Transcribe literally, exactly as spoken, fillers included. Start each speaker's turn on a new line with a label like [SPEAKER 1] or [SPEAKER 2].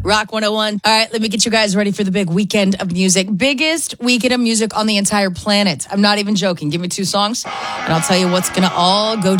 [SPEAKER 1] Rock one oh one. All right, let me get you guys ready for the big weekend of music. Biggest weekend of music on the entire planet. I'm not even joking. Give me two songs, and I'll tell you what's going to all go